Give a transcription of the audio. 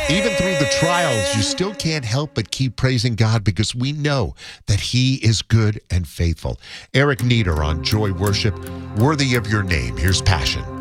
Even through the trials, you still can't help but keep praising God because we know that He is good and faithful. Eric Nieder on Joy Worship, worthy of your name. Here's Passion.